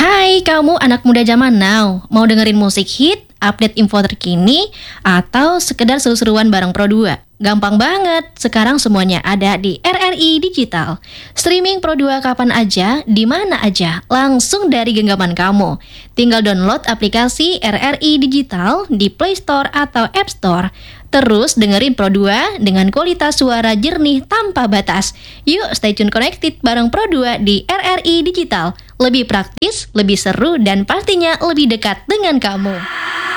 Hai, kamu anak muda zaman now. Mau dengerin musik hit, update info terkini, atau sekedar seru-seruan bareng Pro2? Gampang banget, sekarang semuanya ada di RRI Digital. Streaming Pro2 kapan aja, di mana aja, langsung dari genggaman kamu. Tinggal download aplikasi RRI Digital di Play Store atau App Store. Terus dengerin Pro2 dengan kualitas suara jernih tanpa batas. Yuk stay tune connected bareng Pro2 di RRI Digital. Lebih praktis, lebih seru, dan pastinya lebih dekat dengan kamu.